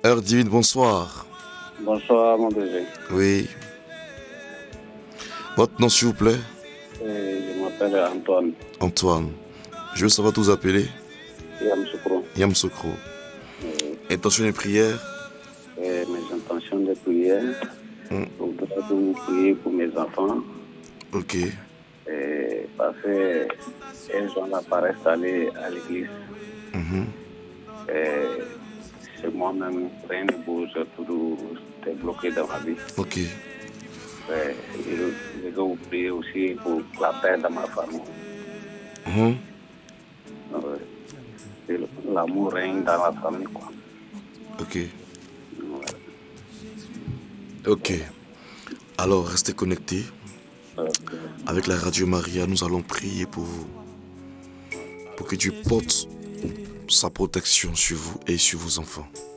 Heure divine, bonsoir. Bonsoir, mon bébé. Oui. Votre nom, s'il vous plaît? Je m'appelle Antoine Antoine. Je veux savoir tous appeler. Yamsoukro. Yamsoukro. Intention de prière. Mes intentions de prière. Hmm. Je voudrais que vous priez pour mes enfants. Ok. Parce qu'elles ont la paresse d'aller à l'église. Mhm. C'est moi-même, rien ne bouge, tout est bloqué dans ma vie. Ok. Je veux vous prier aussi pour la paix dans ma famille. Mhm. L'amour règne dans la famille, quoi. Ok. Voilà. Ok. Alors, restez connectés. Avec la Radio Maria, nous allons prier pour vous. Pour que Dieu porte sa protection sur vous et sur vos enfants.